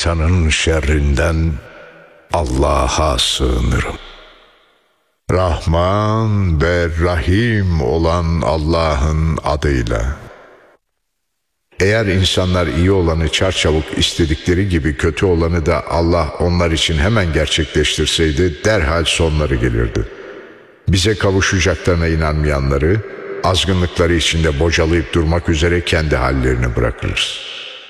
şeytanın şerrinden Allah'a sığınırım. Rahman ve Rahim olan Allah'ın adıyla. Eğer insanlar iyi olanı çarçabuk istedikleri gibi kötü olanı da Allah onlar için hemen gerçekleştirseydi derhal sonları gelirdi. Bize kavuşacaklarına inanmayanları, azgınlıkları içinde bocalayıp durmak üzere kendi hallerini bırakırız.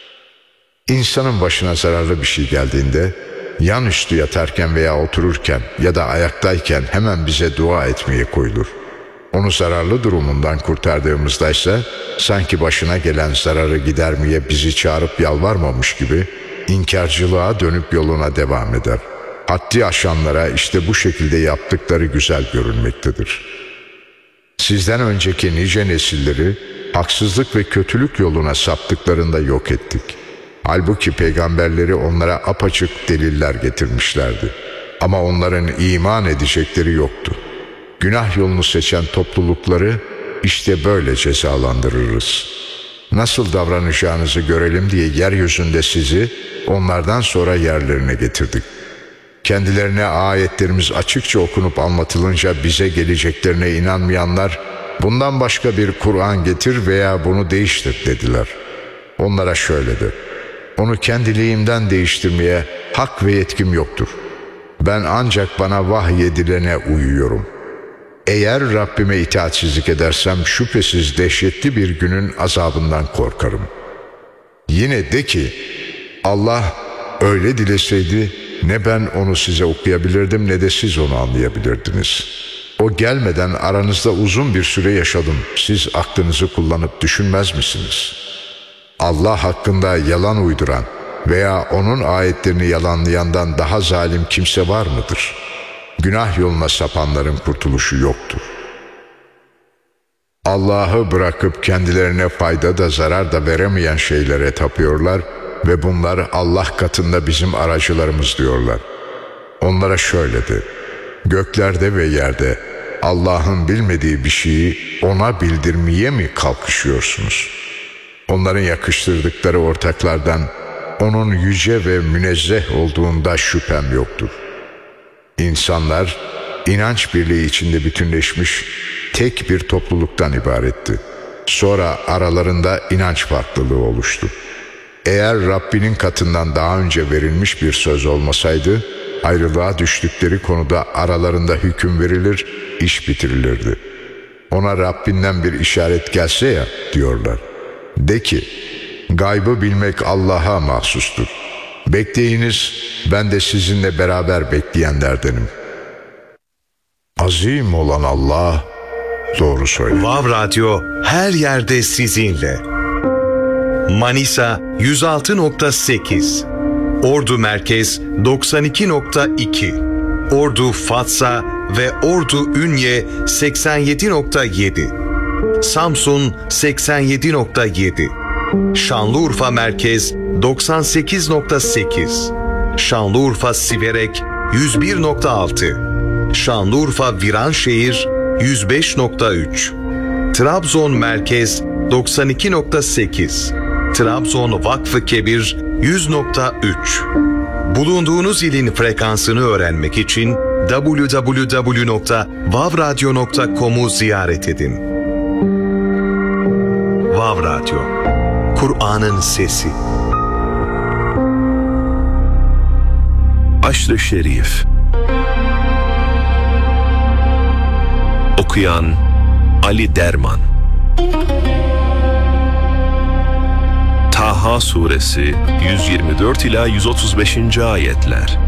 İnsanın başına zararlı bir şey geldiğinde, yanüstü yatarken veya otururken ya da ayaktayken hemen bize dua etmeye koyulur. Onu zararlı durumundan kurtardığımızda ise sanki başına gelen zararı gidermeye bizi çağırıp yalvarmamış gibi inkarcılığa dönüp yoluna devam eder. Haddi aşanlara işte bu şekilde yaptıkları güzel görünmektedir. Sizden önceki nice nesilleri haksızlık ve kötülük yoluna saptıklarında yok ettik. Halbuki peygamberleri onlara apaçık deliller getirmişlerdi. Ama onların iman edecekleri yoktu. Günah yolunu seçen toplulukları işte böyle cezalandırırız. Nasıl davranacağınızı görelim diye yeryüzünde sizi onlardan sonra yerlerine getirdik. Kendilerine ayetlerimiz açıkça okunup anlatılınca bize geleceklerine inanmayanlar, bundan başka bir Kur'an getir veya bunu değiştir dediler. Onlara şöyle de: onu kendiliğimden değiştirmeye hak ve yetkim yoktur. Ben ancak bana vahyedilene uyuyorum. Eğer Rabbime itaatsizlik edersem şüphesiz dehşetli bir günün azabından korkarım. Yine de ki, Allah öyle dileseydi ne ben onu size okuyabilirdim ne de siz onu anlayabilirdiniz. O gelmeden aranızda uzun bir süre yaşadım. Siz aklınızı kullanıp düşünmez misiniz? Allah hakkında yalan uyduran veya onun ayetlerini yalanlayandan daha zalim kimse var mıdır? Günah yoluna sapanların kurtuluşu yoktur. Allah'ı bırakıp kendilerine fayda da zarar da veremeyen şeylere tapıyorlar ve bunlar Allah katında bizim aracılarımız diyorlar. Onlara şöyle de: göklerde ve yerde Allah'ın bilmediği bir şeyi ona bildirmeye mi kalkışıyorsunuz? Onların yakıştırdıkları ortaklardan onun yüce ve münezzeh olduğunda şüphem yoktur. İnsanlar inanç birliği içinde bütünleşmiş tek bir topluluktan ibaretti. Sonra aralarında inanç farklılığı oluştu. Eğer Rabbinin katından daha önce verilmiş bir söz olmasaydı, ayrılığa düştükleri konuda aralarında hüküm verilir, iş bitirilirdi. Ona Rabbinden bir işaret gelse ya diyorlar. De ki, gaybı bilmek Allah'a mahsustur. Bekleyiniz, ben de sizinle beraber bekleyenlerdenim. Azim olan Allah doğru söyler. Vav Radyo her yerde sizinle. Manisa 106.8, Ordu Merkez 92.2, Ordu Fatsa ve Ordu Ünye 87.7, Samsun 87.7, Şanlıurfa Merkez 98.8, Şanlıurfa Siverek 101.6, Şanlıurfa Viranşehir 105.3, Trabzon Merkez 92.8, Trabzon Vakfı Kebir 100.3. Bulunduğunuz ilin frekansını öğrenmek için www.vavradyo.com'u ziyaret edin. Vav Radyo, Kur'an'ın sesi. Aşr-ı Şerif. Okuyan Ali Derman. Taha Suresi 124 ila 135. ayetler.